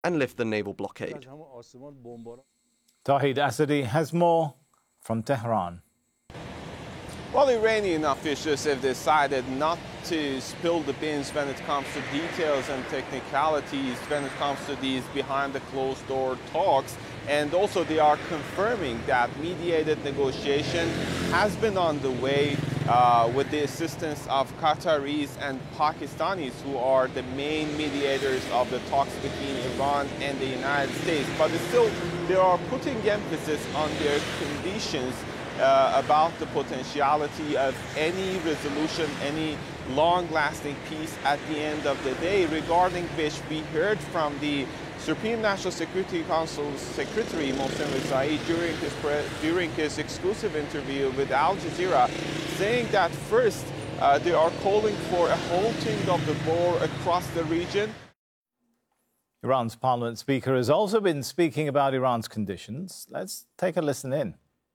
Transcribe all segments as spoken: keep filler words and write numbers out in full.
and lift the naval blockade. Tawhid Asadi has more from Tehran. Well, Iranian officials have decided not to spill the beans when it comes to details and technicalities, when it comes to these behind the closed door talks. And also they are confirming that mediated negotiation has been on the way uh, with the assistance of Qataris and Pakistanis, who are the main mediators of the talks between Iran and the United States. But still, they are putting emphasis on their conditions Uh, about the potentiality of any resolution, any long-lasting peace at the end of the day, regarding which we heard from the Supreme National Security Council's Secretary Mohsen Rezai during his, during his exclusive interview with Al Jazeera, saying that first uh, they are calling for a halting of the war across the region. Iran's parliament speaker has also been speaking about Iran's conditions. Let's take a listen in.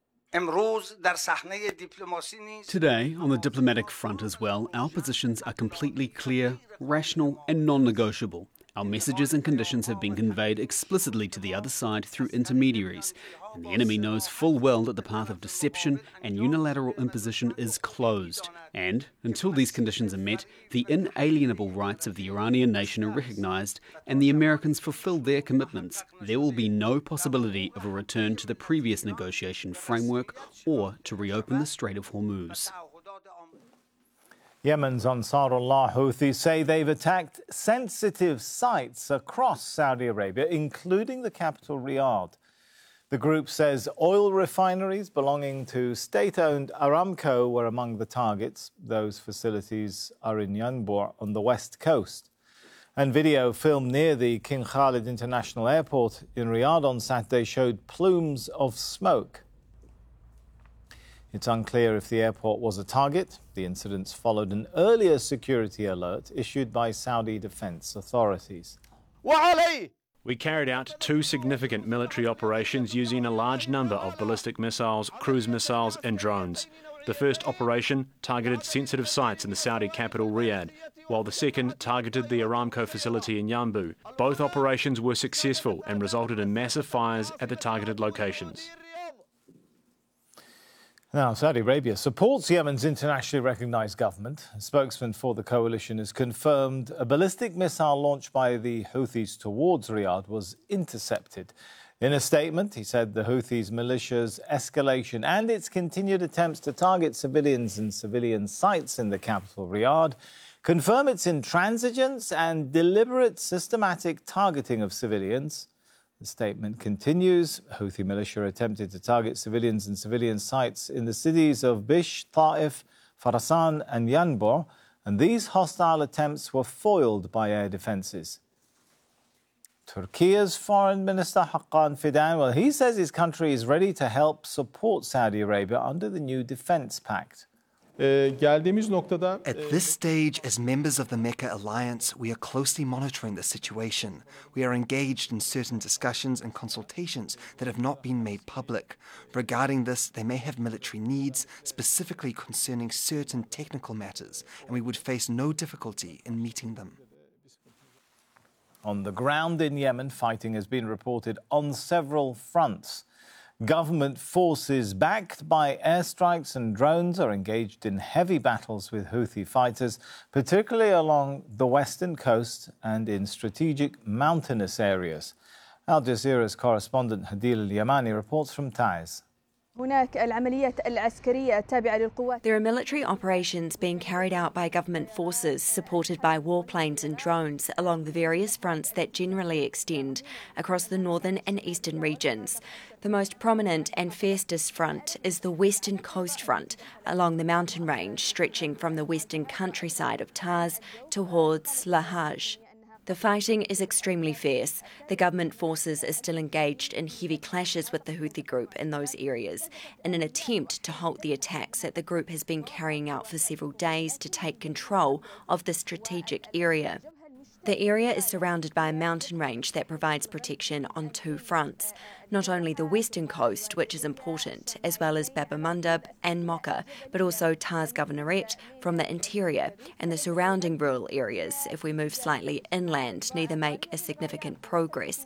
Today, on the diplomatic front as well, our positions are completely clear, rational and non-negotiable. Our messages and conditions have been conveyed explicitly to the other side through intermediaries, and the enemy knows full well that the path of deception and unilateral imposition is closed. And, until these conditions are met, the inalienable rights of the Iranian nation are recognised and the Americans fulfil their commitments, there will be no possibility of a return to the previous negotiation framework or to reopen the Strait of Hormuz. Yemen's Ansarullah Houthis say they've attacked sensitive sites across Saudi Arabia, including the capital Riyadh. The group says oil refineries belonging to state-owned Aramco were among the targets. Those facilities are in Yanbu on the west coast. And video filmed near the King Khalid International Airport in Riyadh on Saturday showed plumes of smoke. It's unclear if the airport was a target. The incidents followed an earlier security alert issued by Saudi defense authorities. We carried out two significant military operations using a large number of ballistic missiles, cruise missiles and drones. The first operation targeted sensitive sites in the Saudi capital Riyadh, while the second targeted the Aramco facility in Yanbu. Both operations were successful and resulted in massive fires at the targeted locations. Now, Saudi Arabia supports Yemen's internationally recognized government. A spokesman for the coalition has confirmed a ballistic missile launched by the Houthis towards Riyadh was intercepted. In a statement, he said the Houthis militia's escalation and its continued attempts to target civilians and civilian sites in the capital, Riyadh, confirm its intransigence and deliberate systematic targeting of civilians. The statement continues. Houthi militia attempted to target civilians and civilian sites in the cities of Bish, Ta'if, Farasan and Yanbu, and these hostile attempts were foiled by air defences. Turkey's Foreign Minister Hakan Fidan, well, he says his country is ready to help support Saudi Arabia under the new defence pact. At this stage, as members of the Mecca Alliance, we are closely monitoring the situation. We are engaged in certain discussions and consultations that have not been made public. Regarding this, they may have military needs, specifically concerning certain technical matters, and we would face no difficulty in meeting them. On the ground in Yemen, fighting has been reported on several fronts. Government forces backed by airstrikes and drones are engaged in heavy battles with Houthi fighters, particularly along the western coast and in strategic mountainous areas. Al Jazeera's correspondent Hadil Al-Yamani reports from Taiz. There are military operations being carried out by government forces supported by warplanes and drones along the various fronts that generally extend across the northern and eastern regions. The most prominent and fiercest front is the Western Coast Front along the mountain range stretching from the western countryside of Taiz towards Lahaj. The fighting is extremely fierce. The government forces are still engaged in heavy clashes with the Houthi group in those areas in an attempt to halt the attacks that the group has been carrying out for several days to take control of the strategic area. The area is surrounded by a mountain range that provides protection on two fronts. Not only the western coast, which is important, as well as Babamundab and Mocha, but also Tars Governorate from the interior, and the surrounding rural areas, if we move slightly inland, neither make a significant progress.